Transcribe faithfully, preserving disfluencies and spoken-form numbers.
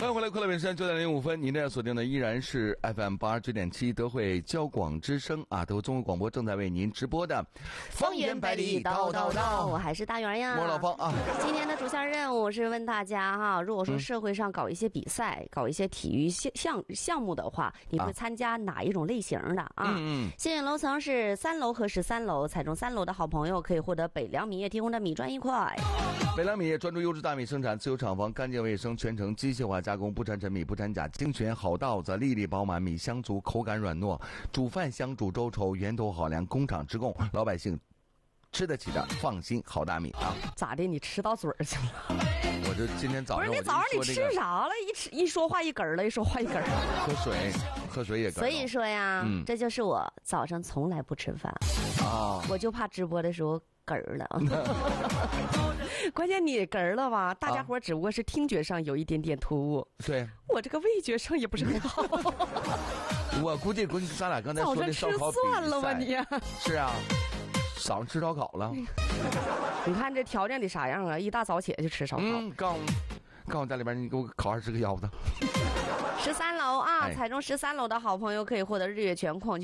迎回来，快乐本山九点零五分，您这锁定的依然是 F M 八十九点七德惠交广之声啊，德惠综合广播正在为您直播的方言百里道道道，我还是大圆呀， 我老方啊。 今天的主项任务是问大家哈，如果说社会上搞一些比赛、嗯、搞一些体育项项项目的话，你会参加哪一种类型的啊？嗯嗯。幸运楼层是三楼和十三楼，踩中三楼的好朋友可以获得北粮米业提供的米砖一块。 北粮米业专注优质大米生产，自有厂房，干净卫生，全程机械化加工，不掺陈米，不掺假，精选好稻子，粒粒饱满，米香足，口感软糯，煮饭香，煮粥稠，源头好粮，工厂直供，老百姓吃得起的，放心好大米啊！ 咋的？你吃到嘴儿去了？ 我这今天早上、这个、 不是你早上你吃啥了？一吃一说话一根儿了，一说话一根儿。 喝水，喝水也根儿。 所以说呀、嗯，这就是我早上从来不吃饭啊，我就怕直播的时候根儿了。关键你根儿了吧？大家伙只不过是听觉上有一点点突兀， 对、啊、 我这个味觉上也不是很好。 我估计跟咱俩刚才说的烧烤比赛， 算了吧你。 是啊，早上吃烧烤了。 你看这条件得啥样啊？一大早起来就吃烧烤。 嗯，刚刚我在里边，你给我烤二十个腰子。 十三楼啊，踩中十三楼的好朋友可以获得日月泉矿泉